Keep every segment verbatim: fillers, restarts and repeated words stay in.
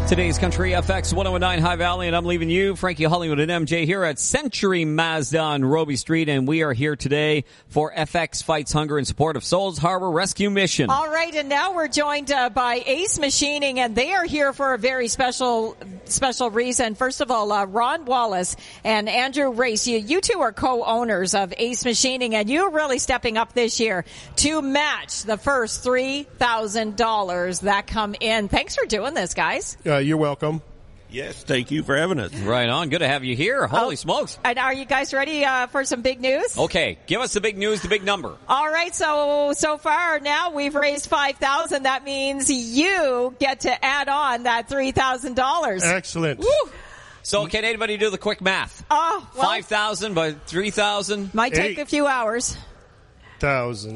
Today's Country F X one oh nine High Valley, and I'm leaving you, Frankie Hollywood and M J, here at Century Mazda on Roby Street, and we are here today for F X Fights Hunger in support of Souls Harbor Rescue Mission. All right, and now we're joined uh, by Ace Machining, and they are here for a very special special reason. First of all, uh, Ron Wallace and Andrew Race, you, you two are co-owners of Ace Machining, and you're really stepping up this year to match the first three thousand dollars that come in. Thanks for doing this, guys. Uh, you're welcome. Yes, thank you for having us. Right on. Good to have you here. Holy oh, smokes. And are you guys ready uh, for some big news? Okay. Give us the big news, the big number. All right. So, so far now we've raised five thousand dollars. That means you get to add on that three thousand dollars. Excellent. Woo. So can anybody do the quick math? Oh, well, five thousand by three thousand? Might take Eight. a few hours. Thousand.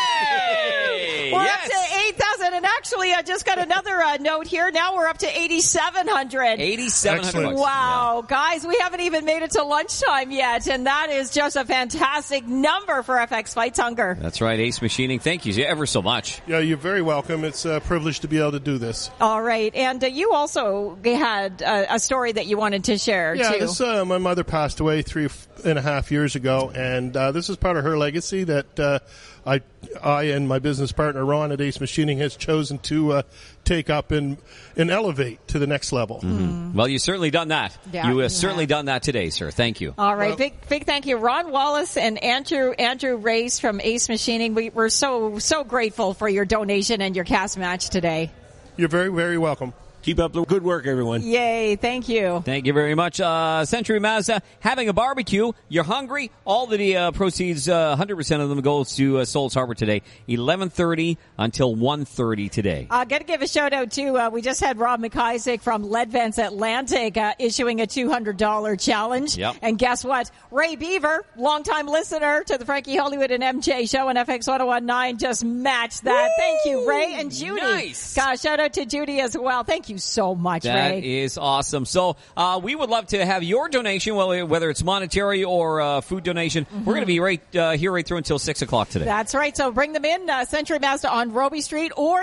Yay! We're yes. up to eight thousand, and actually I just got another uh, note here. Now we're up to eighty-seven hundred. eighty-seven hundred. Wow, yeah. Guys, we haven't even made it to lunchtime yet, and that is just a fantastic number for F X Fights Hunger. That's right, Ace Machining. Thank you ever so much. Yeah, you're very welcome. It's a privilege to be able to do this. All right, and uh, you also had a, a story that you wanted to share, yeah, too. This, uh, my mother passed away three and a half years ago, and uh, this is part of her legacy that uh, I, I and my business partner Ron at Ace Machining has chosen to uh, take up and and elevate to the next level. Mm-hmm. Well, you've certainly done that. Yeah, you have yeah. certainly done that today, sir. Thank you. All right, well, big big thank you, Ron Wallace and Andrew Andrew Race from Ace Machining. We, we're so so grateful for your donation and your cast match today. You're very very welcome. Keep up the good work, everyone. Yay, thank you. Thank you very much. Uh, Century Mazda, having a barbecue. You're hungry? All the uh, proceeds, uh, one hundred percent of them goes to uh, Souls Harbor today, eleven thirty until one thirty today. I uh, got to give a shout out to, uh, we just had Rob McIsaac from Leadvance Atlantic uh, issuing a two hundred dollars challenge. Yep. And guess what? Ray Beaver, longtime listener to the Frankie Hollywood and M J show on F X one nineteen, just matched that. Woo! Thank you, Ray and Judy. Nice. Gosh, shout out to Judy as well. Thank you so much, That Ray. That is awesome. So uh, we would love to have your donation, whether it's monetary or uh, food donation. Mm-hmm. We're going to be right uh, here right through until six o'clock today. That's right. So bring them in, uh, Century Mazda on Roby Street, or